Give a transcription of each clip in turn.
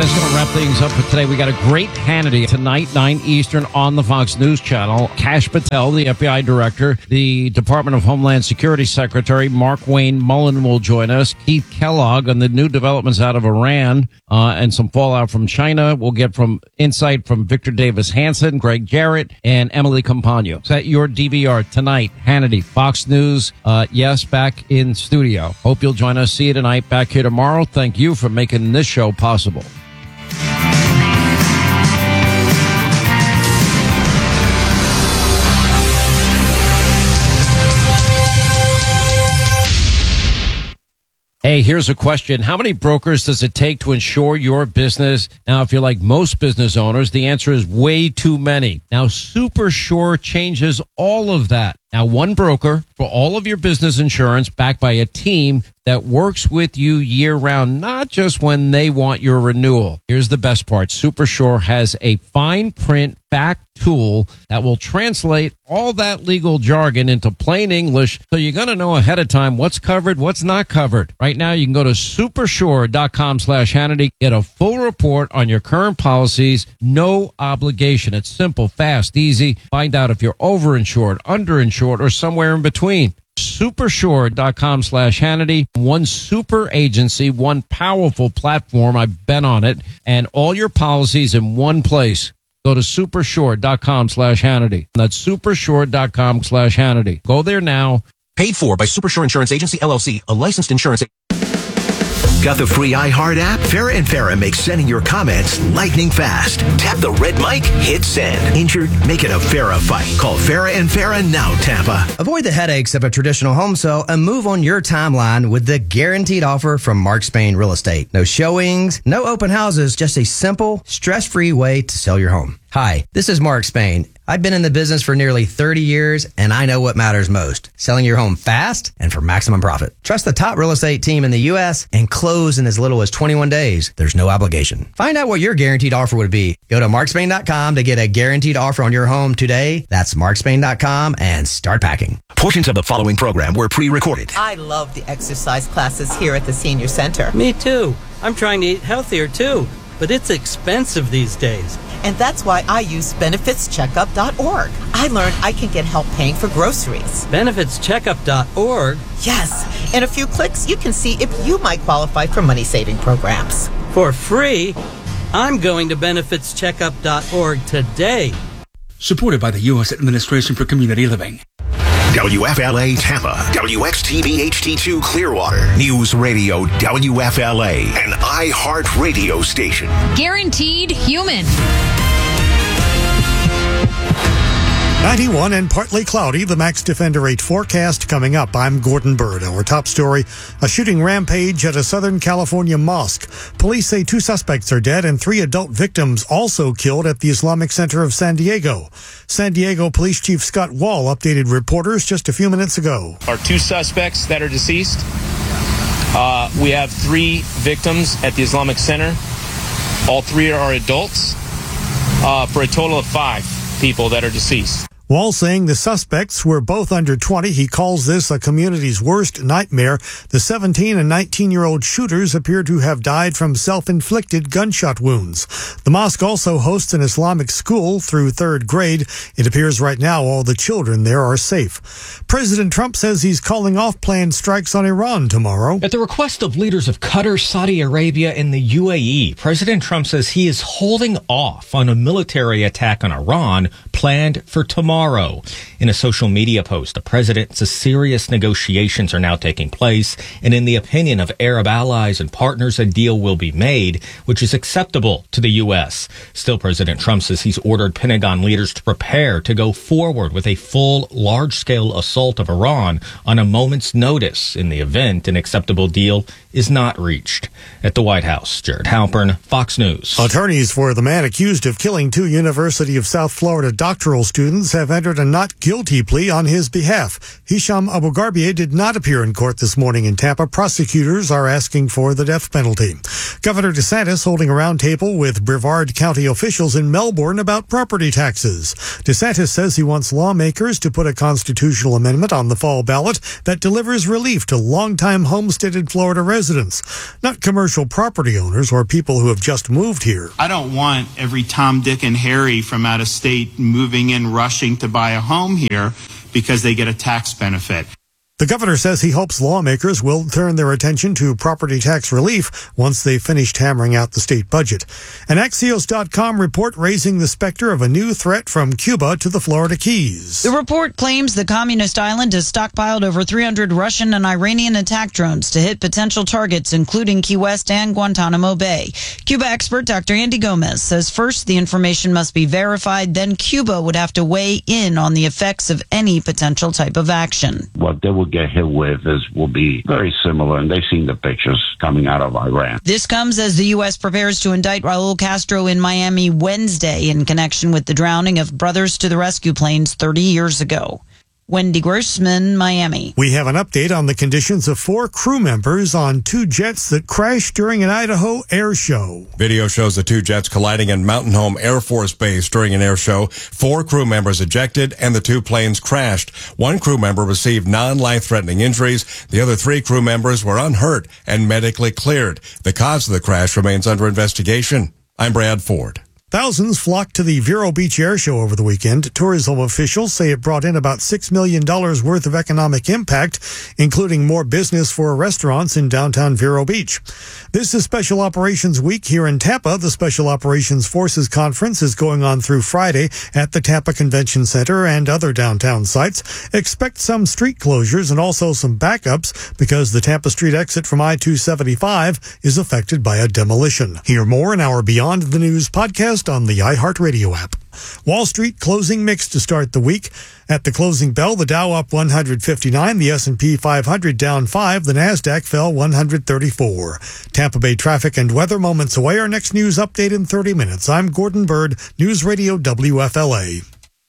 That's going to wrap things up for today. We got a great Hannity tonight, 9 Eastern on the Fox News Channel. Kash Patel, the FBI director, the Department of Homeland Security Secretary, Mark Wayne Mullen will join us. Keith Kellogg on the new developments out of Iran and some fallout from China. We'll get from insight from Victor Davis Hanson, Greg Jarrett, and Emily Compagno. Is that your DVR tonight? Hannity, Fox News. Yes, back in studio. Hope you'll join us. See you tonight. Back here tomorrow. Thank you for making this show possible. Hey, here's a question. How many brokers does it take to insure your business? Now, if you're like most business owners, the answer is way too many. Now, SuperSure changes all of that. Now, one broker for all of your business insurance backed by a team that works with you year-round, not just when they want your renewal. Here's the best part. SuperSure has a fine print fact tool that will translate all that legal jargon into plain English, so you're going to know ahead of time what's covered, what's not covered. Right now, you can go to supersure.com/Hannity, get a full report on your current policies, no obligation. It's simple, fast, easy. Find out if you're overinsured, underinsured, or somewhere in between. Supersure.com/Hannity. One super agency, one powerful platform. I've been on it, and all your policies in one place. Go to supersure.com/Hannity. That's supersure.com/Hannity. Go there now. Paid for by Supersure Insurance Agency, LLC, a licensed insurance. Got the free iHeart app? Farrah and Farrah makes sending your comments lightning fast. Tap the red mic, hit send. Injured? Make it a Farrah fight. Call Farrah and Farrah now, Tampa. Avoid the headaches of a traditional home sale and move on your timeline with the guaranteed offer from Mark Spain Real Estate. No showings, no open houses, just a simple, stress-free way to sell your home. Hi, this is Mark Spain. I've been in the business for nearly 30 years, and I know what matters most. Selling your home fast and for maximum profit. Trust the top real estate team in the U.S. and close in as little as 21 days. There's no obligation. Find out what your guaranteed offer would be. Go to markspain.com to get a guaranteed offer on your home today. That's markspain.com and start packing. Portions of the following program were pre-recorded. I love the exercise classes here at the Senior Center. Me too. I'm trying to eat healthier too, but it's expensive these days. And that's why I use benefitscheckup.org. I learned I can get help paying for groceries. Benefitscheckup.org? Yes. In a few clicks, you can see if you might qualify for money-saving programs. For free? I'm going to benefitscheckup.org today. Supported by the U.S. Administration for Community Living. WFLA Tampa, WXTV HD2 Clearwater, News Radio WFLA, an iHeart radio station. Guaranteed human. 91 and partly cloudy, the Max Defender 8 forecast coming up. I'm Gordon Bird. Our top story, a shooting rampage at a Southern California mosque. Police say 2 suspects are dead and 3 adult victims also killed at the Islamic Center of San Diego. San Diego Police Chief Scott Wall updated reporters just a few minutes ago. Our 2 suspects that are deceased. We have 3 victims at the Islamic Center. All 3 are adults, for a total of 5 people that are deceased. Wall saying the suspects were both under 20. He calls this a community's worst nightmare. The 17 and 19-year-old shooters appear to have died from self-inflicted gunshot wounds. The mosque also hosts an Islamic school through 3rd grade. It appears right now all the children there are safe. President Trump says he's calling off planned strikes on Iran tomorrow. At the request of leaders of Qatar, Saudi Arabia, and the UAE, President Trump says he is holding off on a military attack on Iran planned for tomorrow. In a social media post, the president says serious negotiations are now taking place, and in the opinion of Arab allies and partners, a deal will be made, which is acceptable to the U.S. Still, President Trump says he's ordered Pentagon leaders to prepare to go forward with a full, large-scale assault of Iran on a moment's notice in the event an acceptable deal is not reached. At the White House, Jared Halpern, Fox News. Attorneys for the man accused of killing 2 University of South Florida doctoral students have have entered a not guilty plea on his behalf. Hisham Abu Gharbia did not appear in court this morning in Tampa. Prosecutors are asking for the death penalty. Governor DeSantis holding a roundtable with Brevard County officials in Melbourne about property taxes. DeSantis says he wants lawmakers to put a constitutional amendment on the fall ballot that delivers relief to longtime homesteaded Florida residents, not commercial property owners or people who have just moved here. I don't want every Tom, Dick, and Harry from out of state moving in, rushing to buy a home here because they get a tax benefit. The governor says he hopes lawmakers will turn their attention to property tax relief once they've finished hammering out the state budget. An Axios.com report raising the specter of a new threat from Cuba to the Florida Keys. The report claims the communist island has stockpiled over 300 Russian and Iranian attack drones to hit potential targets, including Key West and Guantanamo Bay. Cuba expert Dr. Andy Gomez says first the information must be verified, then Cuba would have to weigh in on the effects of any potential type of action. What they will get hit with will be very similar, and they've seen the pictures coming out of Iran. This comes as the U.S. prepares to indict Raul Castro in Miami Wednesday in connection with the drowning of Brothers to the Rescue planes 30 years ago. Wendy Grossman, Miami. We have an update on the conditions of 4 crew members on 2 jets that crashed during an Idaho air show. Video shows the 2 jets colliding in Mountain Home Air Force Base during an air show. 4 crew members ejected and the 2 planes crashed. 1 crew member received non-life-threatening injuries. The other 3 crew members were unhurt and medically cleared. The cause of the crash remains under investigation. I'm Brad Ford. Thousands flocked to the Vero Beach Air Show over the weekend. Tourism officials say it brought in about $6 million worth of economic impact, including more business for restaurants in downtown Vero Beach. This is Special Operations Week here in Tampa. The Special Operations Forces Conference is going on through Friday at the Tampa Convention Center and other downtown sites. Expect some street closures and also some backups because the Tampa Street exit from I-275 is affected by a demolition. Hear more in our Beyond the News podcast on the iHeartRadio app. Wall Street closing mixed to start the week. At the closing bell, the Dow up 159, the S&P 500 down 5, the Nasdaq fell 134. Tampa Bay traffic and weather moments away. Our next news update in 30 minutes. I'm Gordon Bird, News Radio WFLA.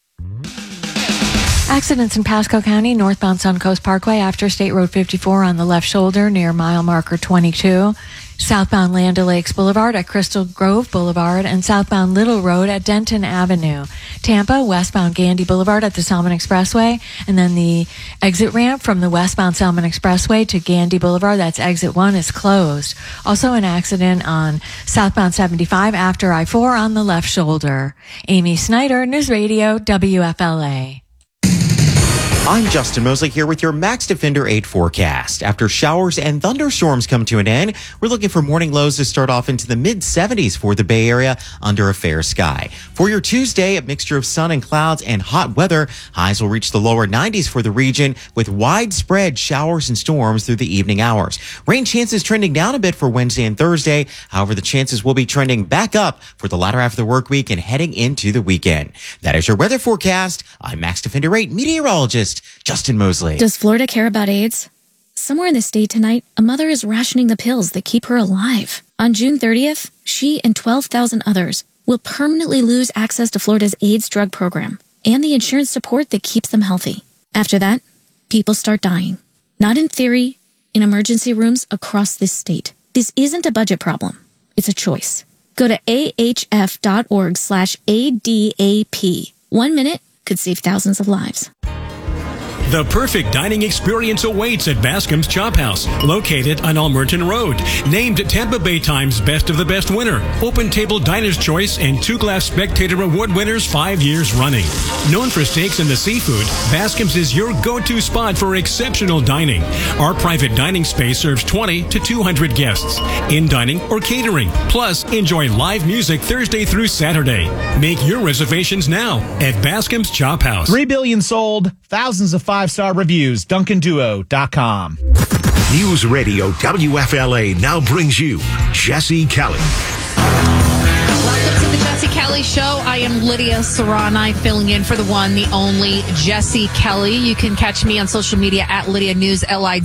Accidents in Pasco County, northbound Suncoast Parkway after State Road 54 on the left shoulder near mile marker 22. Southbound Land O'Lakes Boulevard at Crystal Grove Boulevard and southbound Little Road at Denton Avenue. Tampa, westbound Gandy Boulevard at the Salmon Expressway, and then the exit ramp from the westbound Salmon Expressway to Gandy Boulevard, that's exit 1, is closed. Also an accident on southbound 75 after I-4 on the left shoulder. Amy Snyder, News Radio WFLA. I'm Justin Mosley here with your Max Defender 8 forecast. After showers and thunderstorms come to an end, we're looking for morning lows to start off into the mid-70s for the Bay Area under a fair sky. For your Tuesday, a mixture of sun and clouds and hot weather. Highs will reach the lower 90s for the region with widespread showers and storms through the evening hours. Rain chances trending down a bit for Wednesday and Thursday. However, the chances will be trending back up for the latter half of the work week and heading into the weekend. That is your weather forecast. I'm Max Defender 8 meteorologist Justin Mosley. Does Florida care about AIDS? Somewhere in the state tonight, a mother is rationing the pills that keep her alive. On June 30th, she and 12,000 others will permanently lose access to Florida's AIDS drug program and the insurance support that keeps them healthy. After that, people start dying. Not in theory, in emergency rooms across this state. This isn't a budget problem. It's a choice. Go to ahf.org/ADAP. 1 minute could save thousands of lives. The perfect dining experience awaits at Bascom's Chop House, located on Almerton Road. Named Tampa Bay Times Best of the Best winner, Open Table Diner's Choice, and 2 Glass Spectator Award winners 5 years running. Known for steaks and the seafood, Bascom's is your go-to spot for exceptional dining. Our private dining space serves 20 to 200 guests, in dining or catering. Plus, enjoy live music Thursday through Saturday. Make your reservations now at Bascom's Chop House. 3 billion sold, thousands of 5-star reviews. DuncanDuo.com. News Radio WFLA now brings you Jesse Kelly. Welcome to the Jesse Kelly Show. I am Lydia Serrani, filling in for the one, the only Jesse Kelly. You can catch me on social media at Lydia News,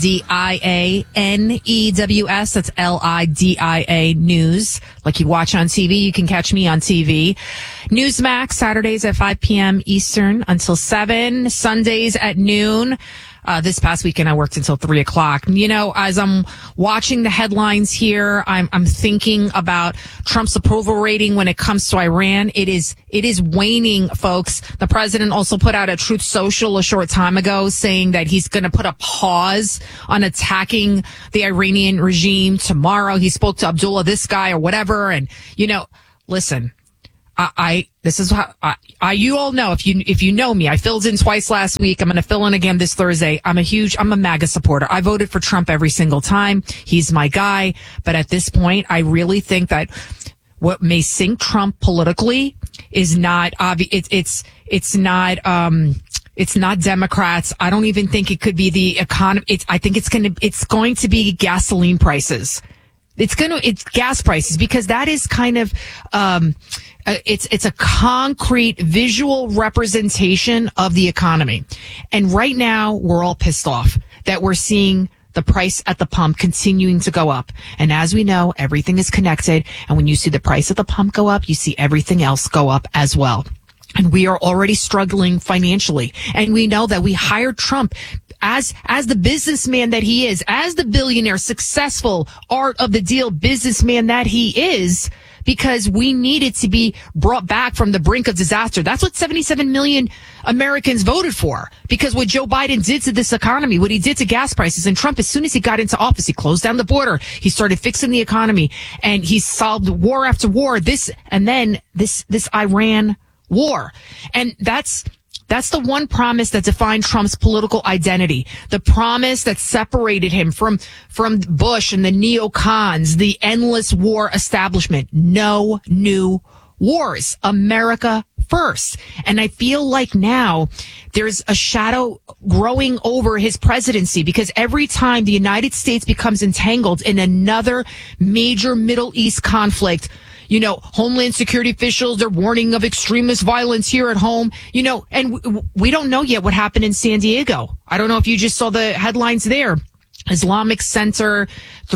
LIDIANEWS. That's LIDIA News. Like you watch on TV, you can catch me on TV. Newsmax, Saturdays at 5 p.m. Eastern until 7. Sundays at noon. This past weekend, I worked until 3 o'clock. You know, as I'm watching the headlines here, I'm thinking about Trump's approval rating when it comes to Iran. It is waning, folks. The president also put out a Truth Social a short time ago saying that he's going to put a pause on attacking the Iranian regime tomorrow. He spoke to Abdullah, this guy or whatever. And, you know, listen. This is how you all know, if you know me, I filled in twice last week. I'm going to fill in again this Thursday. I'm a MAGA supporter. I voted for Trump every single time. He's my guy. But at this point, I really think that what may sink Trump politically is not obvious. It's not Democrats. I don't even think it could be the economy. I think it's going to be gasoline prices. It's gas prices, because that is kind of, it's a concrete visual representation of the economy. And right now we're all pissed off that we're seeing the price at the pump continuing to go up. And as we know, everything is connected. And when you see the price at the pump go up, you see everything else go up as well. And we are already struggling financially. And we know that we hired Trump as the businessman that he is, as the billionaire, successful, art of the deal businessman that he is, because we needed to be brought back from the brink of disaster. That's what 77 million Americans voted for, because what Joe Biden did to this economy, what he did to gas prices, and Trump, as soon as he got into office, he closed down the border. He started fixing the economy, and he solved war after war. This Iran war. And that's the one promise that defined Trump's political identity. The promise that separated him from Bush and the neocons, the endless war establishment. No new wars. America first. And I feel like now there's a shadow growing over his presidency, because every time the United States becomes entangled in another major Middle East conflict, you know, Homeland Security officials are warning of extremist violence here at home, you know, and we don't know yet what happened in San Diego. I don't know if you just saw the headlines there. Islamic Center,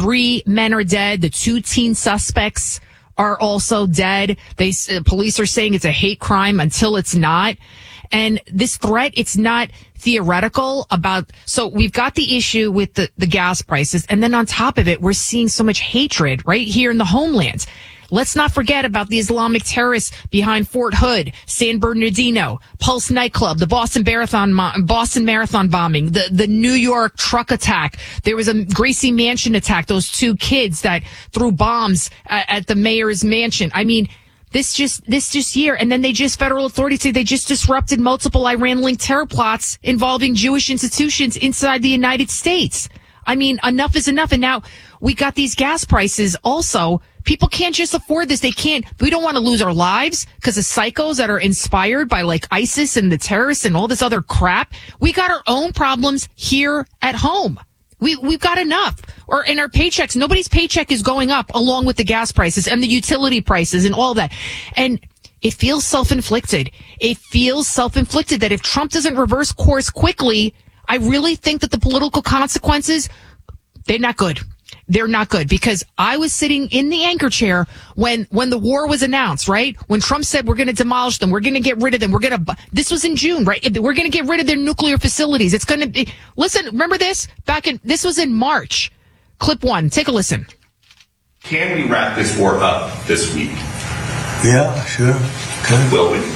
3 men are dead. The 2 teen suspects are also dead. Police are saying it's a hate crime until it's not. And this threat, it's not theoretical so we've got the issue with the gas prices. And then on top of it, we're seeing so much hatred right here in the homeland. Let's not forget about the Islamic terrorists behind Fort Hood, San Bernardino, Pulse nightclub, the Boston Marathon bombing, the New York truck attack. There was a Gracie Mansion attack, those 2 kids that threw bombs at the mayor's mansion. I mean, this year. And then federal authorities say they just disrupted multiple Iran-linked terror plots involving Jewish institutions inside the United States. I mean, enough is enough. And now we got these gas prices also. People can't just afford this. We don't want to lose our lives because of psychos that are inspired by like ISIS and the terrorists and all this other crap. We got our own problems here at home. We've got enough. Or in our paychecks, nobody's paycheck is going up along with the gas prices and the utility prices and all that. And it feels self-inflicted. It feels self-inflicted that if Trump doesn't reverse course quickly, I really think that the political consequences, they're not good. They're not good, because I was sitting in the anchor chair when the war was announced, right? When Trump said we're going to demolish them, we're going to get rid of them, this was in June, right? We're going to get rid of their nuclear facilities. It's going to be, listen, remember this? This was in March. Clip 1, take a listen. Can we wrap this war up this week? Yeah, sure. Good. Will we?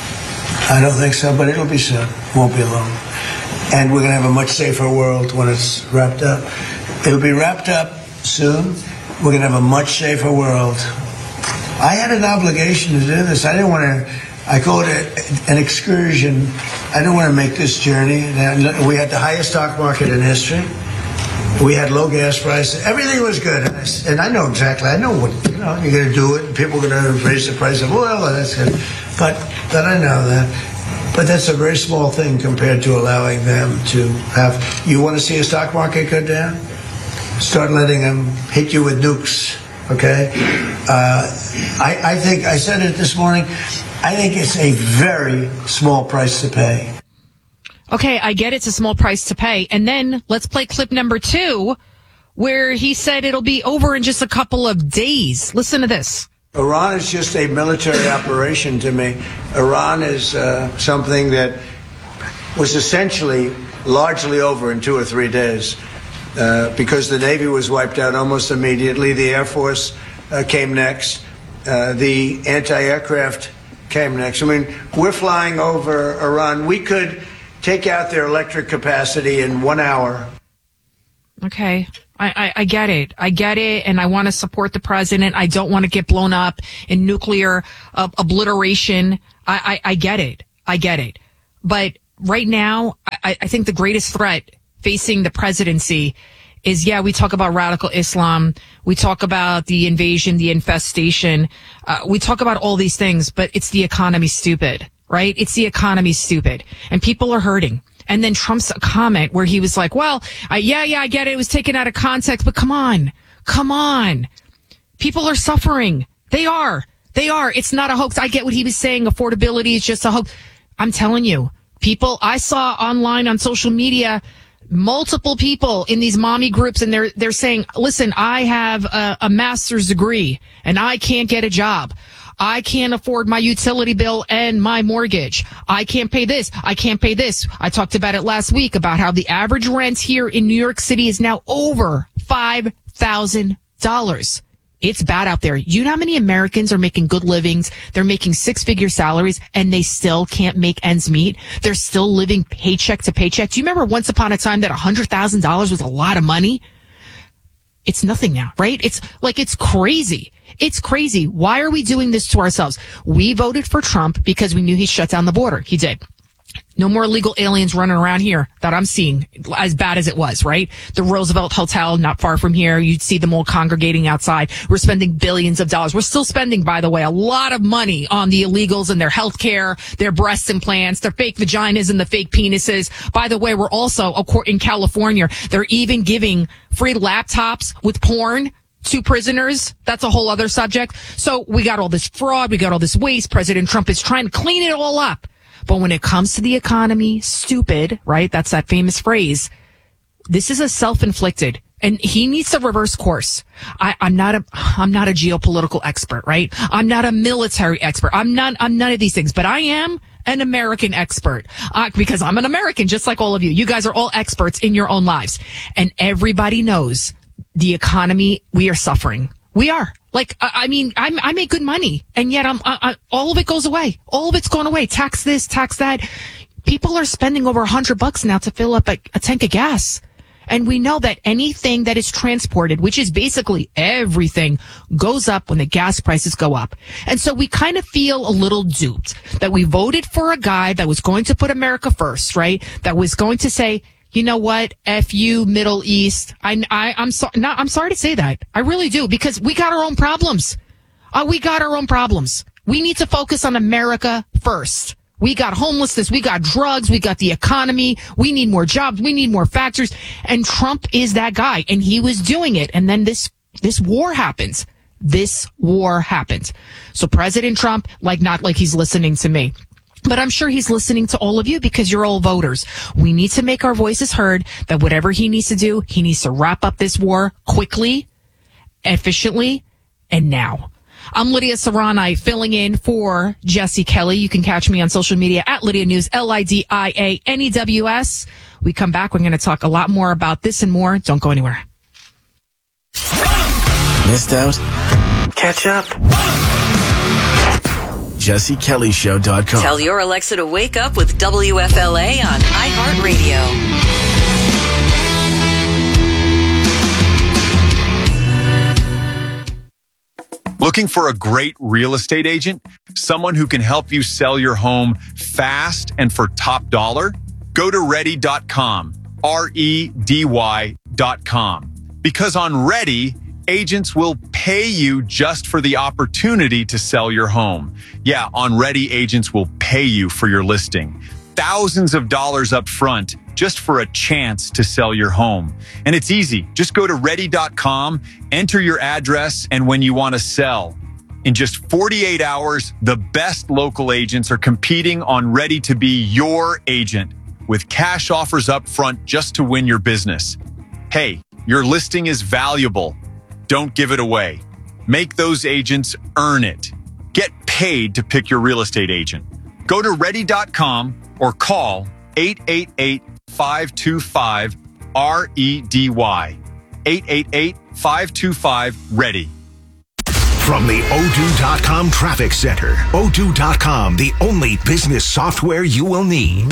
I don't think so, but it'll be soon. Won't be long. And we're going to have a much safer world when it's wrapped up. It'll be wrapped up soon. We're going to have a much safer world. I had an obligation to do this. I didn't want to, I call it an excursion. I didn't want to make this journey. We had the highest stock market in history. We had low gas prices. Everything was good. And I know exactly. I know what, you're going to do it. And people are going to raise the price of oil. And that's good. But I know that. But that's a very small thing compared to allowing them to have. You want to see a stock market go down? Start letting them hit you with nukes. Okay? I think, I said it this morning, I think it's a very small price to pay. Okay, I get it's a small price to pay. And then let's play clip number 2, where he said it'll be over in just a couple of days. Listen to this. Iran is just a military operation to me. Iran is something that was essentially largely over in 2 or 3 days because the Navy was wiped out almost immediately. The Air Force came next. The anti-aircraft came next. I mean, we're flying over Iran. We could take out their electric capacity in 1 hour. Okay. I get it. I get it. And I want to support the president. I don't want to get blown up in nuclear obliteration. I get it. I get it. But right now, I think the greatest threat facing the presidency is, we talk about radical Islam. We talk about the invasion, the infestation. We talk about all these things, but it's the economy, stupid, right? It's the economy, stupid. And people are hurting. And then Trump's comment where he was like, well, I get it. It was taken out of context, but come on. People are suffering. They are. It's not a hoax. I get what he was saying. Affordability is just a hoax. I'm telling you, people, I saw online on social media, multiple people in these mommy groups, and they're saying, listen, I have a master's degree and I can't get a job. I can't afford my utility bill and my mortgage. I can't pay this. I can't pay this. I talked about it last week about how the average rent here in New York City is now over $5,000. It's bad out there. You know how many Americans are making good livings? They're making 6-figure salaries and they still can't make ends meet. They're still living paycheck to paycheck. Do you remember once upon a time that $100,000 was a lot of money? It's nothing now, right? It's crazy. It's crazy. Why are we doing this to ourselves? We voted for Trump because we knew he shut down the border. He did. No more illegal aliens running around here that I'm seeing, as bad as it was, right? The Roosevelt Hotel, not far from here. You'd see them all congregating outside. We're spending billions of dollars. We're still spending, by the way, a lot of money on the illegals and their health care, their breast implants, their fake vaginas and the fake penises. By the way, we're also, in California, they're even giving free laptops with porn to prisoners. That's a whole other subject. So we got all this fraud. We got all this waste. President Trump is trying to clean it all up. But when it comes to the economy, stupid, right? That's that famous phrase. This is a self-inflicted, and he needs to reverse course. I'm not a geopolitical expert, right? I'm not a military expert. I'm none of these things, but I am an American expert because I'm an American, just like all of you. You guys are all experts in your own lives, and everybody knows the economy. We are suffering. We are. I make good money, and yet all of it goes away. All of it's gone away. Tax this, tax that. People are spending over $100 now to fill up a tank of gas. And we know that anything that is transported, which is basically everything, goes up when the gas prices go up. And so we kind of feel a little duped that we voted for a guy that was going to put America first, right? That was going to say, you know what? F you, Middle East. I'm sorry to say that. I really do, because we got our own problems. We need to focus on America first. We got homelessness. We got drugs. We got the economy. We need more jobs. We need more factories. And Trump is that guy. And he was doing it. And then this war happens. So President Trump, not like he's listening to me. But I'm sure he's listening to all of you because you're all voters. We need to make our voices heard that whatever he needs to do, he needs to wrap up this war quickly, efficiently, and now. I'm Lydia Serrani, filling in for Jesse Kelly. You can catch me on social media at Lydia News, LIDIANEWS. We come back. We're going to talk a lot more about this and more. Don't go anywhere. Missed out? Catch up. JesseKellyShow.com. Tell your Alexa to wake up with WFLA on iHeartRadio. Looking for a great real estate agent? Someone who can help you sell your home fast and for top dollar? Go to Ready.com, REDY.com. Because on Ready, agents will pay you just for the opportunity to sell your home. Yeah, on Ready, agents will pay you for your listing. thousands of dollars up front just for a chance to sell your home. And it's easy. Just go to ready.com, enter your address, and when you want to sell. In just 48 hours, the best local agents are competing on Ready to be your agent with cash offers up front just to win your business. Hey, your listing is valuable. Don't give it away. Make those agents earn it. Get paid to pick your real estate agent. Go to ready.com or call 888-525-REDY. 888-525-READY. From the Odoo.com Traffic Center, Odoo.com, the only business software you will need.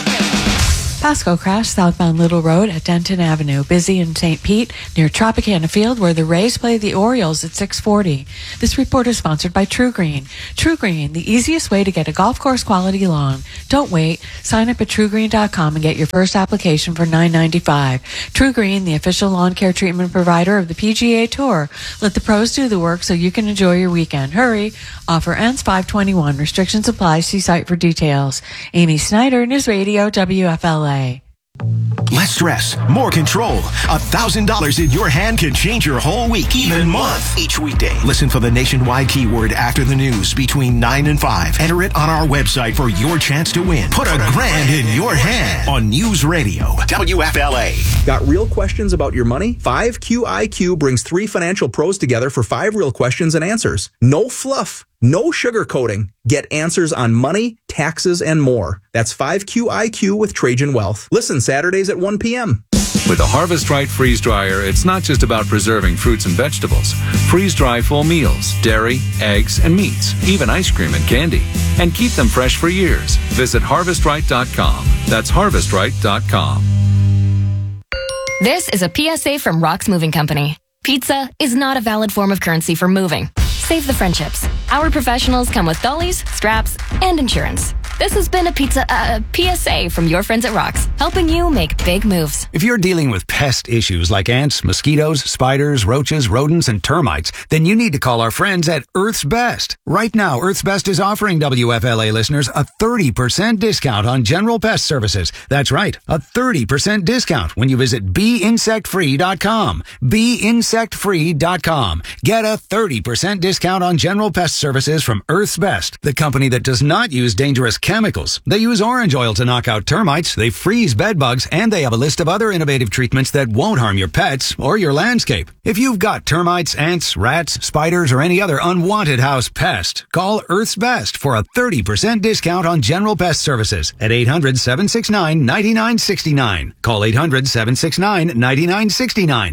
Pasco crash southbound Little Road at Denton Avenue. Busy in St. Pete near Tropicana Field where the Rays play the Orioles at 6:40. This report is sponsored by True Green. True Green, the easiest way to get a golf course quality lawn. Don't wait. Sign up at TrueGreen.com and get your first application for $9.95. True Green, the official lawn care treatment provider of the PGA Tour. Let the pros do the work so you can enjoy your weekend. Hurry. Offer ends 5/21. Restrictions apply. See site for details. Amy Snyder, News Radio, WFLA. Less stress, more control. $1,000 in your hand can change your whole week, even month. Each weekday, listen for the nationwide keyword after the news between 9 and 5. Enter it on our website for your chance to win. Put a grand in your hand on News Radio, WFLA. Got real questions about your money? 5QIQ brings 3 financial pros together for 5 real questions and answers. No fluff. No sugarcoating. Get answers on money, taxes, and more. That's 5QIQ with Trajan Wealth. Listen Saturdays at 1 p.m. With a Harvest Right freeze dryer, it's not just about preserving fruits and vegetables. Freeze dry full meals, dairy, eggs, and meats, even ice cream and candy. And keep them fresh for years. Visit harvestright.com. That's harvestright.com. This is a PSA from Rock's Moving Company. Pizza is not a valid form of currency for moving. Save the friendships. Our professionals come with dollies, straps, and insurance. This has been a PSA from your friends at Rock's, helping you make big moves. If you're dealing with pest issues like ants, mosquitoes, spiders, roaches, rodents, and termites, then you need to call our friends at Earth's Best. Right now, Earth's Best is offering WFLA listeners a 30% discount on general pest services. That's right, a 30% discount when you visit beinsectfree.com. beinsectfree.com. Get a 30% discount on general pest services from Earth's Best, the company that does not use dangerous chemicals. They use orange oil to knock out termites, they freeze bed bugs, and they have a list of other innovative treatments that won't harm your pets or your landscape. If you've got termites, ants, rats, spiders, or any other unwanted house pest, call Earth's Best for a 30% discount on general pest services at 800-769-9969. Call 800-769-9969.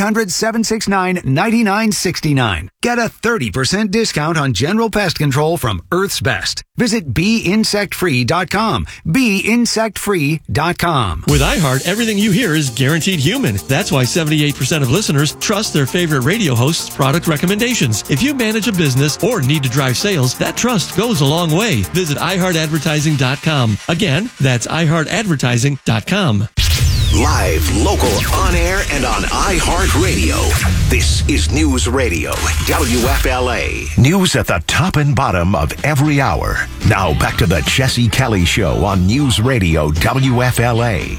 800-769-9969. Get a 30% discount on general pest control from Earth's Best. Visit beinsectfree.com. beinsectfree.com. With iHeart, everything you hear is guaranteed human. That's why 78% of listeners trust their favorite radio host's product recommendations. If you manage a business or need to drive sales, that trust goes a long way. Visit iHeartAdvertising.com. Again, that's iHeartAdvertising.com. Live, local, on air, and on iHeartRadio. This is News Radio, WFLA. News at the top and bottom of every hour. Now back to the Jesse Kelly Show on News Radio, WFLA.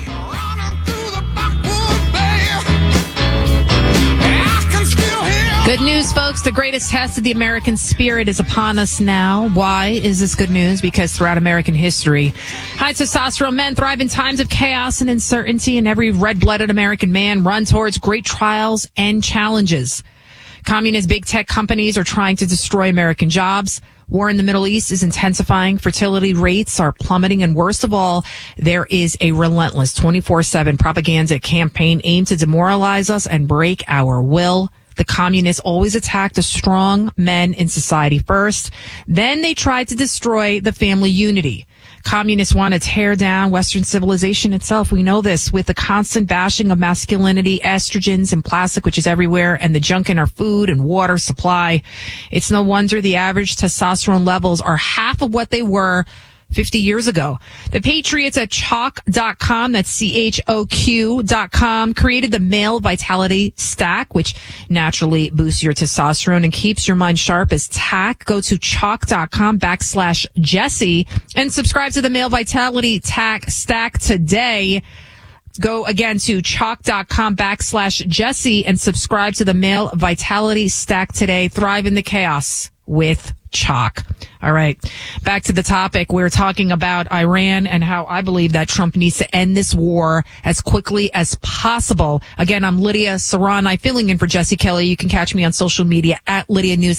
Good news, folks. The greatest test of the American spirit is upon us now. Why is this good news? Because throughout American history, high testosterone men thrive in times of chaos and uncertainty, and every red-blooded American man runs towards great trials and challenges. Communist big tech companies are trying to destroy American jobs. War in the Middle East is intensifying. Fertility rates are plummeting. And worst of all, there is a relentless 24/7 propaganda campaign aimed to demoralize us and break our will. The communists always attack the strong men in society first. Then they try to destroy the family unity. Communists want to tear down Western civilization itself. We know this with the constant bashing of masculinity, estrogens, and plastic, which is everywhere, and the junk in our food and water supply. It's no wonder the average testosterone levels are half of what they were 50 years ago. The Patriots at Choq.com, that's CHOQ.com, created the Male Vitality Stack, which naturally boosts your testosterone and keeps your mind sharp as tack. Go to Choq.com/Jesse and subscribe to the Male Vitality Stack today. Go again to Choq.com/Jesse and subscribe to the Male Vitality Stack today. Thrive in the chaos with Choq. All right. Back to the topic. We're talking about Iran and how I believe that Trump needs to end this war as quickly as possible. Again, I'm Lydia Serrani, filling in for Jesse Kelly. You can catch me on social media at Lydia News,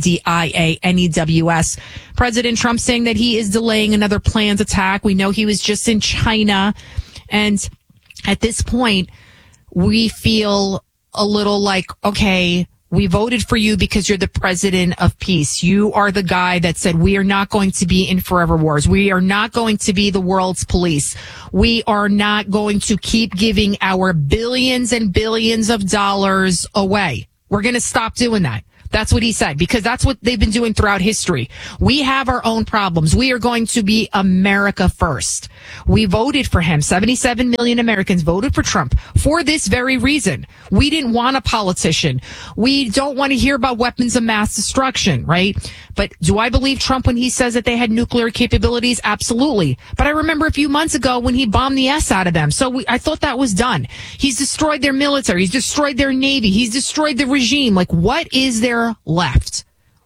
LIDIANEWS. President Trump saying that he is delaying another planned attack. We know he was just in China. And at this point, we feel a little like, okay, we voted for you because you're the president of peace. You are the guy that said we are not going to be in forever wars. We are not going to be the world's police. We are not going to keep giving our billions and billions of dollars away. We're going to stop doing that. That's what he said, because that's what they've been doing throughout history. We have our own problems. We are going to be America first. We voted for him. 77 million Americans voted for Trump for this very reason. We didn't want a politician. We don't want to hear about weapons of mass destruction, right? But do I believe Trump when he says that they had nuclear capabilities? Absolutely. But I remember a few months ago when he bombed the S out of them. So I thought that was done. He's destroyed their military. He's destroyed their Navy. He's destroyed the regime. Like, what is there left?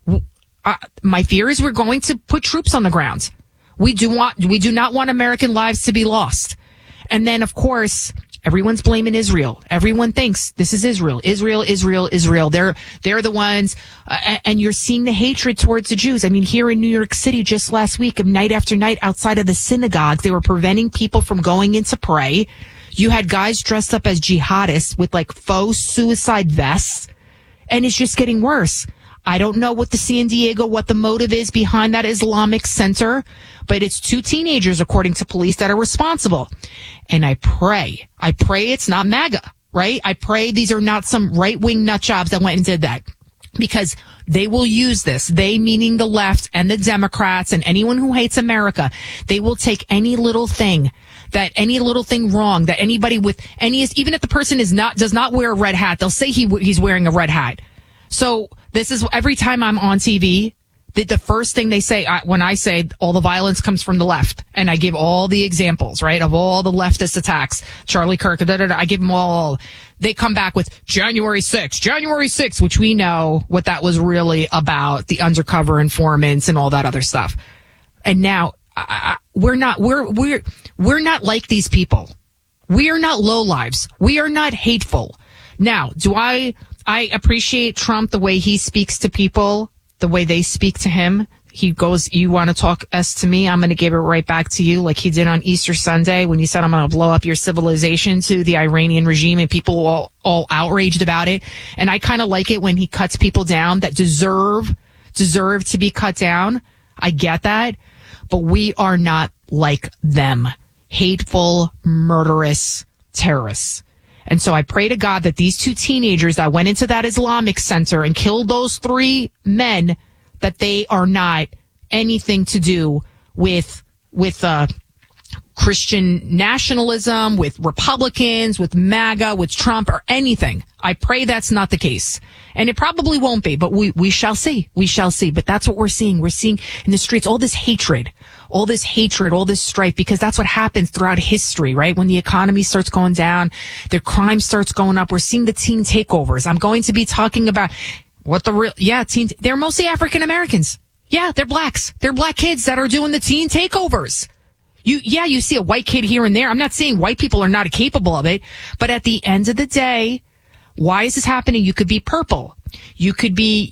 My fear is we're going to put troops on the ground. We do not want American lives to be lost. And then, of course, everyone's blaming Israel. Everyone thinks this is Israel. Israel. They're the ones, and you're seeing the hatred towards the Jews. I mean, here in New York City, just last week, night after night outside of the synagogues, they were preventing people from going in to pray. You had guys dressed up as jihadists with like faux suicide vests, and it's just getting worse. I don't know what the motive is behind that Islamic center, but it's 2 teenagers, according to police, that are responsible. And I pray it's not MAGA, right? I pray these are not some right-wing nut jobs that went and did that, because they will use this. They, meaning the left and the Democrats and anyone who hates America, they will take any little thing wrong that anybody with any, even if the person does not wear a red hat, they'll say he's wearing a red hat. So this is every time I'm on TV, the first thing they say when I say all the violence comes from the left, and I give all the examples, right, of all the leftist attacks, Charlie Kirk, I give them all. They come back with January 6th, which we know what that was really about, the undercover informants and all that other stuff. And now we're not like these people. We are not lowlives. We are not hateful. Now, I appreciate Trump, the way he speaks to people, the way they speak to him. He goes, you want to talk S to me? I'm going to give it right back to you, like he did on Easter Sunday when he said, I'm going to blow up your civilization to the Iranian regime, and people were all outraged about it. And I kind of like it when he cuts people down that deserve to be cut down. I get that. But we are not like them. Hateful, murderous terrorists. And so I pray to God that these 2 teenagers that went into that Islamic center and killed those 3 men, that they are not anything to do with Christian nationalism, with Republicans, with MAGA, with Trump, or anything. I pray that's not the case. And it probably won't be, but we shall see. We shall see. But that's what we're seeing. We're seeing in the streets all this hatred, all this strife, because that's what happens throughout history, right? When the economy starts going down, the crime starts going up. We're seeing the teen takeovers. I'm going to be talking about teens. They're mostly African Americans. Yeah, they're blacks. They're black kids that are doing the teen takeovers. You see a white kid here and there. I'm not saying white people are not capable of it, but at the end of the day, why is this happening? You could be purple. You could be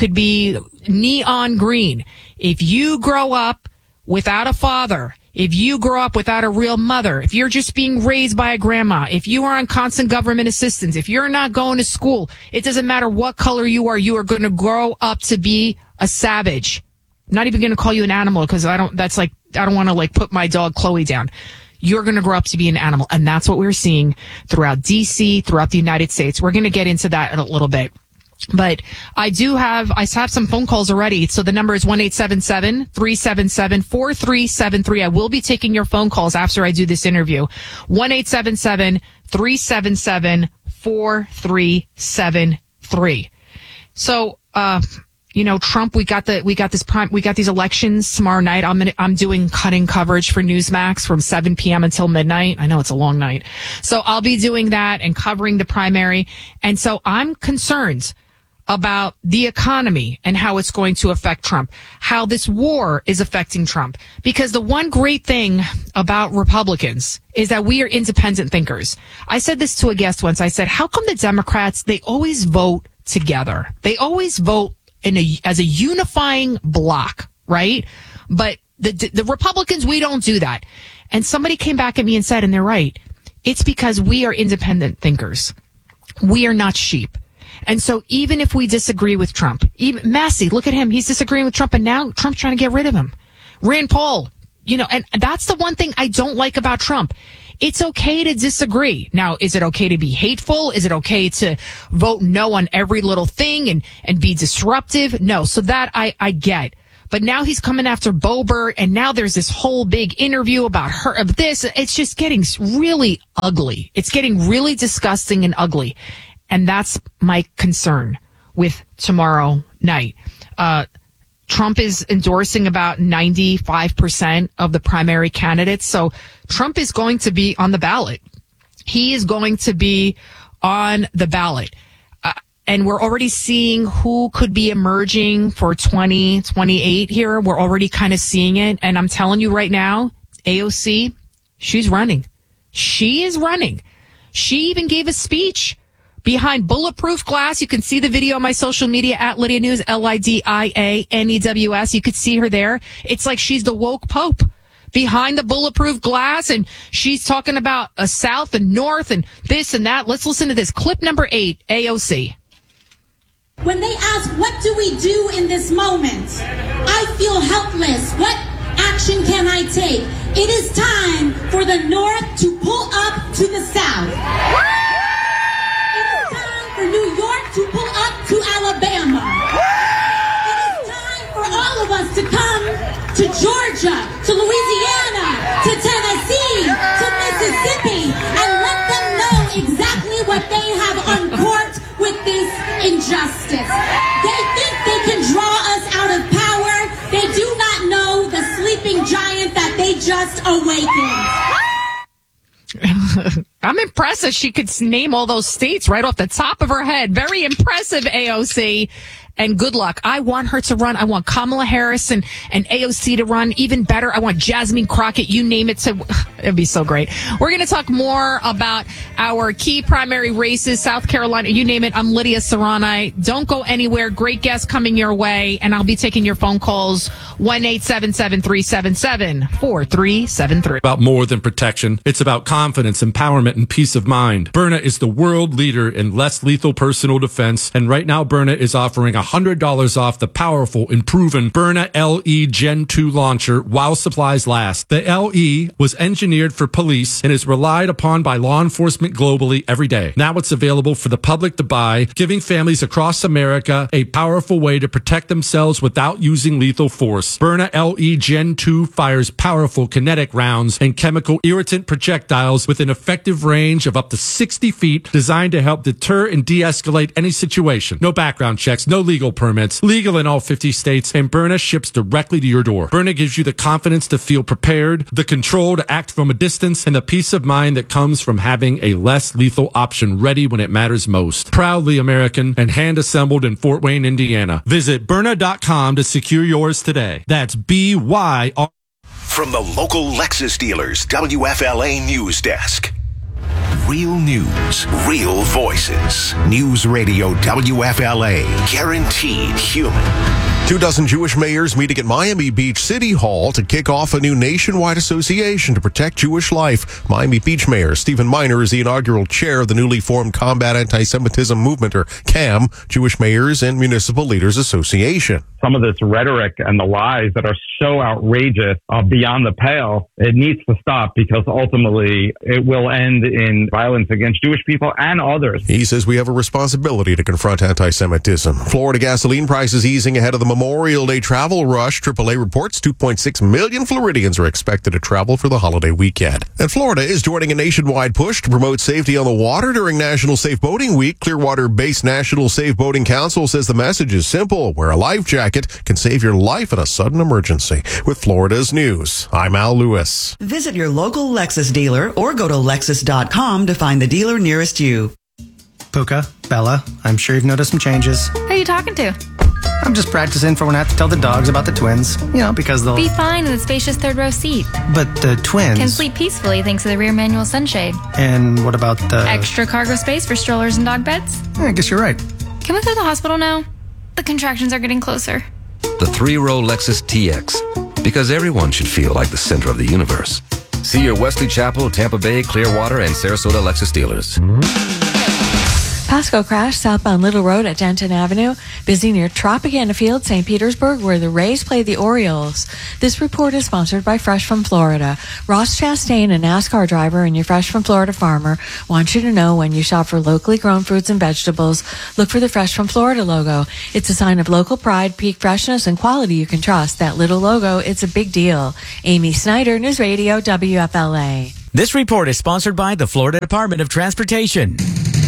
neon green. If you grow up without a father, if you grow up without a real mother, if you're just being raised by a grandma, if you are on constant government assistance, if you're not going to school, it doesn't matter what color you are going to grow up to be a savage. I'm not even going to call you an animal, because I don't want to put my dog Chloe down. You're going to grow up to be an animal. And that's what we're seeing throughout DC, throughout the United States. We're going to get into that in a little bit. But I have some phone calls already. So the number is 1-877-377-4373. I will be taking your phone calls after I do this interview. 1-877-377-4373. So, Trump, we got these elections tomorrow night. I'm doing cutting coverage for Newsmax from 7 p.m. until midnight. I know it's a long night. So I'll be doing that and covering the primary. And so I'm concerned about the economy and how it's going to affect Trump, how this war is affecting Trump. Because the one great thing about Republicans is that we are independent thinkers. I said this to a guest once. I said, how come the Democrats, they always vote together? They always vote as a unifying block, right? But the Republicans, we don't do that. And somebody came back at me and said, and they're right, it's because we are independent thinkers. We are not sheep. And so even if we disagree with Trump, even Massey, look at him. He's disagreeing with Trump, and now Trump's trying to get rid of him. Rand Paul, and that's the one thing I don't like about Trump. It's okay to disagree. Now, is it okay to be hateful? Is it okay to vote no on every little thing and be disruptive? No. So that I get. But now he's coming after Boebert, and now there's this whole big interview about her, of this. It's just getting really ugly. It's getting really disgusting and ugly. And that's my concern with tomorrow night. Trump is endorsing about 95% of the primary candidates. So Trump is going to be on the ballot. He is going to be on the ballot. And we're already seeing who could be emerging for 2028 here. We're already kind of seeing it. And I'm telling you right now, AOC, she's running. She is running. She even gave a speech behind bulletproof glass. You can see the video on my social media at Lydia News, LIDIANEWS. You could see her there. It's like she's the woke pope behind the bulletproof glass, and she's talking about a South and North and this and that. Let's listen to this. Clip number 8, AOC. When they ask, what do we do in this moment? I feel helpless. What action can I take? It is time for the North to pull up to the South. For New York to pull up to Alabama. It is time for all of us to come to Georgia, to Louisiana, to Tennessee, to Mississippi, and let them know exactly what they have uncorked with this injustice. They think they can draw us out of power. They do not know the sleeping giant that they just awakened. I'm impressed that she could name all those states right off the top of her head. Very impressive, AOC. And good luck. I want her to run. I want Kamala Harris and AOC to run. Even better, I want Jasmine Crockett. You name it. It'd be so great. We're going to talk more about our key primary races, South Carolina. You name it. I'm Lydia Serrani. Don't go anywhere. Great guests coming your way. And I'll be taking your phone calls. 1-877-377-4373. About more than protection. It's about confidence, empowerment, and peace of mind. Byrna is the world leader in less lethal personal defense. And right now, Byrna is offering $100 off the powerful and proven Byrna LE Gen 2 launcher while supplies last. The LE was engineered for police and is relied upon by law enforcement globally every day. Now it's available for the public to buy, giving families across America a powerful way to protect themselves without using lethal force. Byrna LE Gen 2 fires powerful kinetic rounds and chemical irritant projectiles with an effective range of up to 60 feet, designed to help deter and de-escalate any situation. No background checks, no legal permits, legal in all 50 states, and Byrna ships directly to your door. Byrna gives you the confidence to feel prepared, the control to act from a distance, and the peace of mind that comes from having a less lethal option ready when it matters most. Proudly American and hand-assembled in Fort Wayne, Indiana. Visit Byrna.com to secure yours today. That's BYR. From the local Lexus dealers, WFLA News Desk. Real news, real voices. News Radio WFLA. Guaranteed human. 24 Jewish mayors meeting at Miami Beach City Hall to kick off a new nationwide association to protect Jewish life. Miami Beach Mayor Stephen Miner is the inaugural chair of the newly formed Combat Anti-Semitism Movement, or CAM, Jewish Mayors and Municipal Leaders Association. Some of this rhetoric and the lies that are so outrageous, beyond the pale, it needs to stop, because ultimately it will end in violence against Jewish people and others. He says we have a responsibility to confront anti-Semitism. Florida gasoline prices easing ahead of the Memorial Day travel rush. AAA reports 2.6 million Floridians are expected to travel for the holiday weekend. And Florida is joining a nationwide push to promote safety on the water during National Safe Boating Week. Clearwater-based National Safe Boating Council says the message is simple. Wear a life jacket can save your life in a sudden emergency. With Florida's news, I'm Al Lewis. Visit your local Lexus dealer or go to Lexus.com to find the dealer nearest you. Puka, Bella, I'm sure you've noticed some changes. Who are you talking to? I'm just practicing for when I have to tell the dogs about the twins. Because they'll... Be fine in the spacious third row seat. But the twins... Can sleep peacefully thanks to the rear manual sunshade. And what about the... Extra cargo space for strollers and dog beds? I guess you're right. Can we go to the hospital now? The contractions are getting closer. The three-row Lexus TX, because everyone should feel like the center of the universe. See your Wesley Chapel, Tampa Bay, Clearwater, and Sarasota Lexus dealers. Pasco crash southbound Little Road at Denton Avenue. Busy near Tropicana Field, St. Petersburg, where the Rays play the Orioles. This report is sponsored by Fresh from Florida. Ross Chastain, a NASCAR driver and your Fresh from Florida farmer, wants you to know when you shop for locally grown fruits and vegetables, look for the Fresh from Florida logo. It's a sign of local pride, peak freshness, and quality you can trust. That little logo, it's a big deal. Amy Snyder, News Radio, WFLA. This report is sponsored by the Florida Department of Transportation.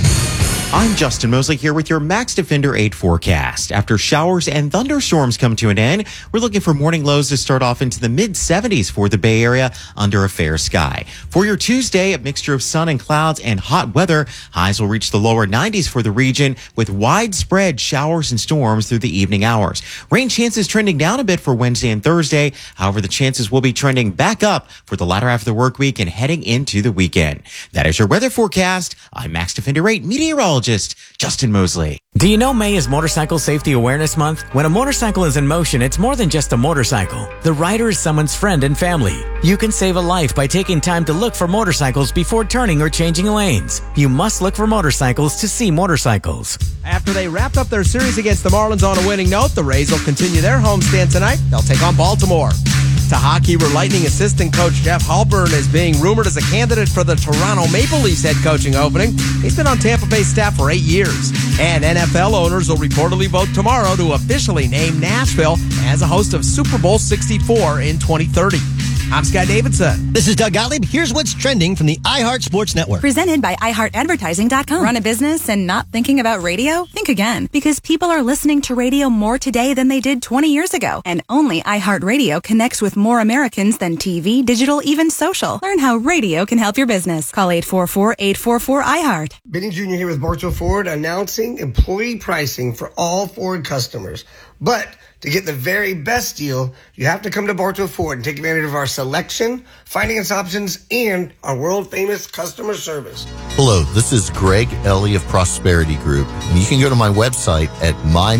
I'm Justin Mosley here with your Max Defender 8 forecast. After showers and thunderstorms come to an end, we're looking for morning lows to start off into the mid-70s for the Bay Area under a fair sky. For your Tuesday, a mixture of sun and clouds and hot weather. Highs will reach the lower 90s for the region with widespread showers and storms through the evening hours. Rain chances trending down a bit for Wednesday and Thursday. However, the chances will be trending back up for the latter half of the work week and heading into the weekend. That is your weather forecast. I'm Max Defender 8 meteorologist Justin Mosley. Do you know May is Motorcycle Safety Awareness Month? When a motorcycle is in motion, it's more than just a motorcycle. The rider is someone's friend and family. You can save a life by taking time to look for motorcycles before turning or changing lanes. You must look for motorcycles to see motorcycles. After they wrapped up their series against the Marlins on a winning note, the Rays will continue their homestand tonight. They'll take on Baltimore. To hockey, where Lightning assistant coach Jeff Halpern is being rumored as a candidate for the Toronto Maple Leafs head coaching opening. He's been on Tampa Bay staff for 8 years. And NFL owners will reportedly vote tomorrow to officially name Nashville as a host of Super Bowl 64 in 2030. I'm Scott Davidson. This is Doug Gottlieb. Here's what's trending from the iHeart Sports Network. Presented by iHeartAdvertising.com. Run a business and not thinking about radio? Think again. Because people are listening to radio more today than they did 20 years ago. And only iHeartRadio connects with more Americans than TV, digital, even social. Learn how radio can help your business. Call 844-844-iHeart. Benny Jr. here with Bartow Ford announcing employee pricing for all Ford customers. But to get the very best deal, you have to come to Bartow Ford and take advantage of our selection, finance options, and our world-famous customer service. Hello, this is Greg Ellie of Prosperity Group. And you can go to my website at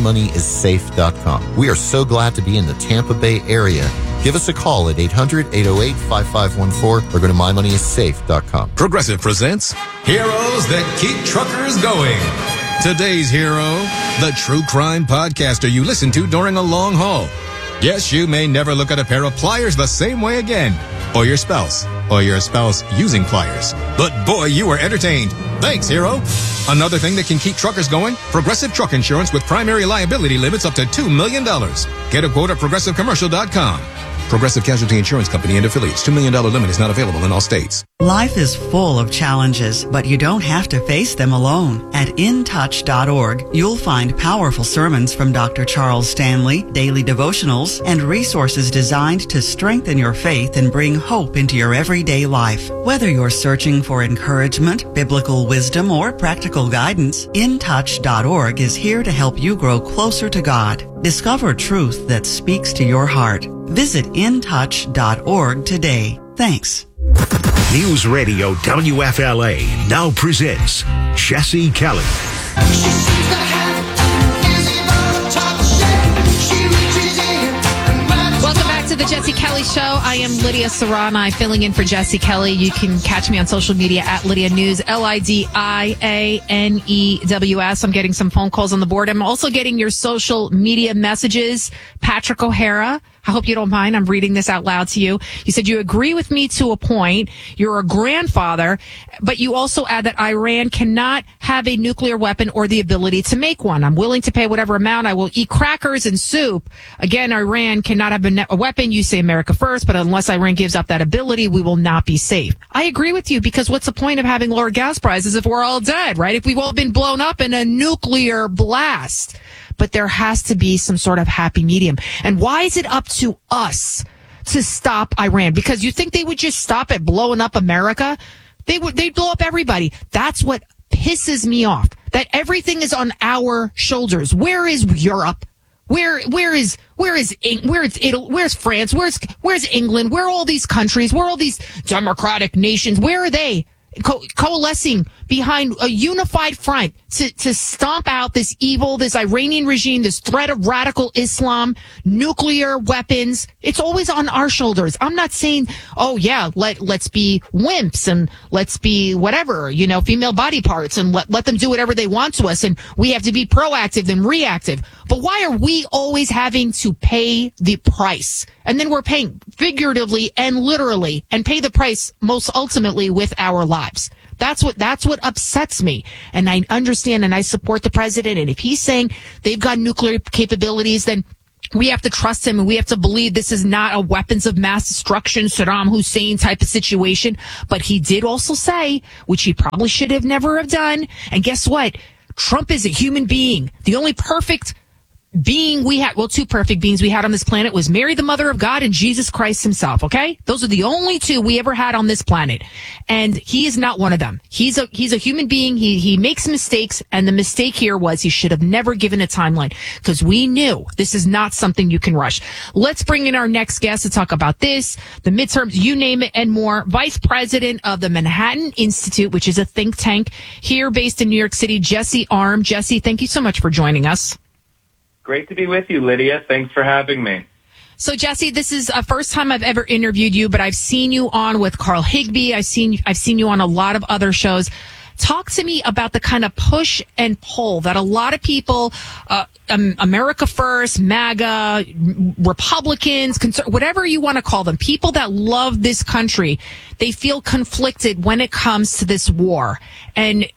mymoneyissafe.com. We are so glad to be in the Tampa Bay area. Give us a call at 800-808-5514 or go to mymoneyissafe.com. Progressive presents Heroes That Keep Truckers Going. Today's hero, the true crime podcaster you listen to during a long haul. Yes, you may never look at a pair of pliers the same way again. Or your spouse using pliers. But boy, you were entertained. Thanks, hero. Another thing that can keep truckers going, Progressive Truck Insurance with primary liability limits up to $2 million. Get a quote at progressivecommercial.com. Progressive Casualty Insurance Company and affiliates. $2 million limit is not available in all states. Life is full of challenges, but you don't have to face them alone. At intouch.org, you'll find powerful sermons from Dr. Charles Stanley, daily devotionals, and resources designed to strengthen your faith and bring hope into your everyday life. Whether you're searching for encouragement, biblical wisdom, or practical guidance, intouch.org is here to help you grow closer to God. Discover truth that speaks to your heart. Visit intouch.org today. Thanks. News Radio WFLA now presents Jesse Kelly. She seems to have easy touch. She reaches Kelly Show. I am Lydia Serrana, filling in for Jesse Kelly. You can catch me on social media at Lydia News, LIDIANEWS. I'm getting some phone calls on the board. I'm also getting your social media messages. Patrick O'Hara, I hope you don't mind. I'm reading this out loud to you. You said you agree with me to a point. You're a grandfather, but you also add that Iran cannot have a nuclear weapon or the ability to make one. I'm willing to pay whatever amount. I will eat crackers and soup. Again, Iran cannot have a weapon. You say America first, but unless Iran gives up that ability, we will not be safe. I agree with you, because what's the point of having lower gas prices if we're all dead, right? If we've all been blown up in a nuclear blast. But there has to be some sort of happy medium. And why is it up to us to stop Iran? Because you think they would just stop at blowing up America? They'd blow up everybody. That's what pisses me off. That everything is on our shoulders. Where is Europe? Where's Italy? Where's France? Where's England? Where are all these countries? Where are all these democratic nations? Where are they? Coalescing behind a unified front to stomp out this evil, this Iranian regime, this threat of radical Islam, nuclear weapons. It's always on our shoulders. I'm not saying, oh yeah, let's be wimps and let's be whatever, female body parts, and let them do whatever they want to us, and we have to be proactive than reactive. But why are we always having to pay the price? And then we're paying figuratively and literally, and pay the price most ultimately with our lives. That's what upsets me. And I understand and I support the president. And if he's saying they've got nuclear capabilities, then we have to trust him, and we have to believe this is not a weapons of mass destruction, Saddam Hussein type of situation. But he did also say, which he probably should have never have done. And guess what? Trump is a human being. The only perfect being we had, two perfect beings we had on this planet was Mary, the mother of God, and Jesus Christ himself. Okay. Those are the only two we ever had on this planet. And he is not one of them. He's a human being. He makes mistakes. And the mistake here was he should have never given a timeline, because we knew this is not something you can rush. Let's bring in our next guest to talk about this, the midterms, you name it, and more. Vice President of the Manhattan Institute, which is a think tank here based in New York City, Jesse Arm. Jesse, thank you so much for joining us. Great to be with you, Lydia. Thanks for having me. So, Jesse, this is a first time I've ever interviewed you, but I've seen you on with Carl Higbee. I've seen you on a lot of other shows. Talk to me about the kind of push and pull that a lot of people, America First, MAGA, Republicans, whatever you want to call them, people that love this country, they feel conflicted when it comes to this war. And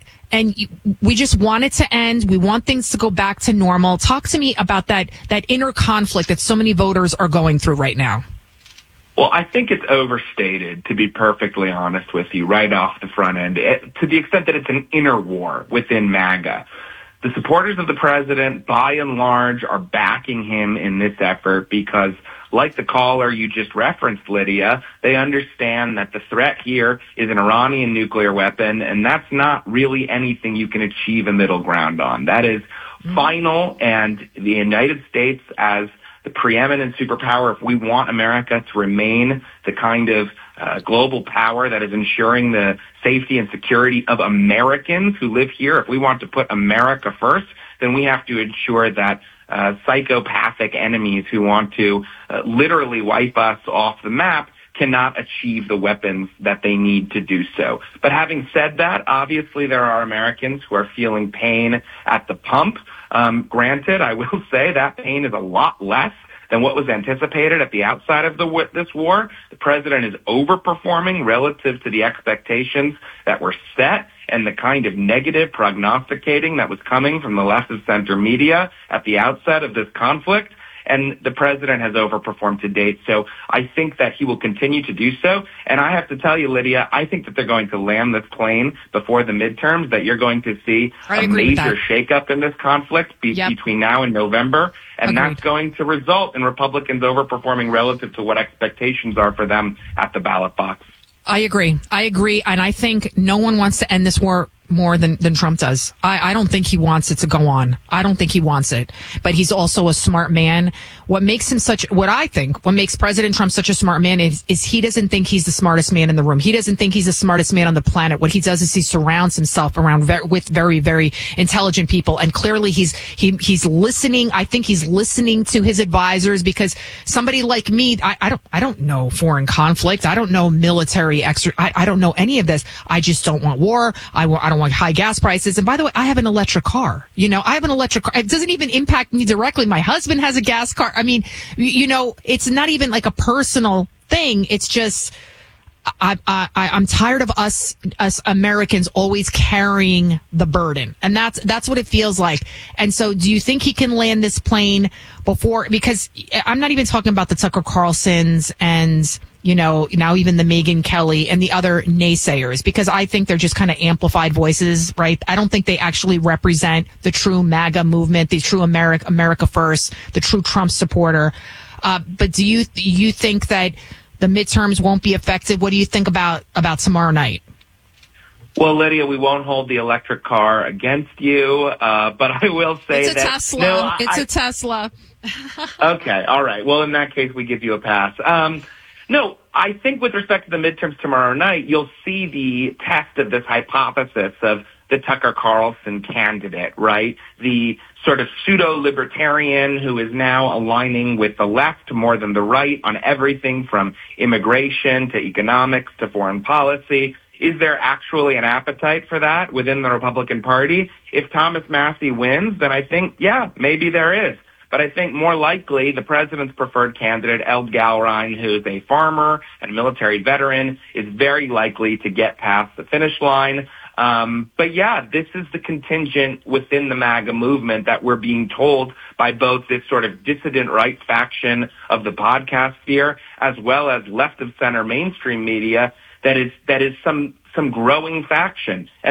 we just want it to end. We want things to go back to normal. Talk to me about that inner conflict that so many voters are going through right now. Well, I think it's overstated, to be perfectly honest with you, right off the front end, to the extent that it's an inner war within MAGA. The supporters of the president, by and large, are backing him in this effort because, like the caller you just referenced, Lydia, they understand that the threat here is an Iranian nuclear weapon, and that's not really anything you can achieve a middle ground on. That is final, and the United States, as the preeminent superpower, if we want America to remain the kind of global power that is ensuring the safety and security of Americans who live here, if we want to put America first, then we have to ensure that psychopathic enemies who want to literally wipe us off the map cannot achieve the weapons that they need to do so. But having said that, obviously there are Americans who are feeling pain at the pump. Granted, I will say that pain is a lot less than what was anticipated at the outside of this war. The president is overperforming relative to the expectations that were set and the kind of negative prognosticating that was coming from the left of center media at the outset of this conflict. And the president has overperformed to date. So I think that he will continue to do so. And I have to tell you, Lydia, I think that they're going to land this plane before the midterms, that you're going to see a major shakeup in this conflict between now and November. And that's going to result in Republicans overperforming relative to what expectations are for them at the ballot box. I agree. And I think no one wants to end this war more than Trump does. I don't think he wants it to go on. I don't think he wants it. But he's also a smart man. What makes President Trump such a smart man is he doesn't think he's the smartest man in the room. He doesn't think he's the smartest man on the planet. What he does is he surrounds himself with very, very intelligent people. And clearly he's listening. I think he's listening to his advisors, because somebody like me, I don't know foreign conflict. I don't know military I don't know any of this. I just don't want war. I don't want high gas prices. And by the way, I have an electric car. I have an electric car. It doesn't even impact me directly. My husband has a gas car. I mean, it's not even like a personal thing. It's just, I'm tired of us Americans always carrying the burden. And that's what it feels like. And so do you think he can land this plane before? Because I'm not even talking about the Tucker Carlsons and, now even the Megyn Kelly and the other naysayers, because I think they're just kind of amplified voices, right? I don't think they actually represent the true MAGA movement, the true America First, the true Trump supporter. But do you think that the midterms won't be affected? What do you think about tomorrow night? Well, Lydia, we won't hold the electric car against you, but I will say it's a Tesla. It's a Tesla. Okay, all right. Well, in that case, we give you a pass. No, I think with respect to the midterms tomorrow night, you'll see the test of this hypothesis of the Tucker Carlson candidate, right? The sort of pseudo-libertarian who is now aligning with the left more than the right on everything from immigration to economics to foreign policy. Is there actually an appetite for that within the Republican Party? If Thomas Massie wins, then I think, yeah, maybe there is. But I think more likely the president's preferred candidate, Eld Galrein, who's a farmer and military veteran, is very likely to get past the finish line. But yeah, this is the contingent within the MAGA movement that we're being told by both this sort of dissident right faction of the podcast sphere as well as left of center mainstream media that is some growing faction.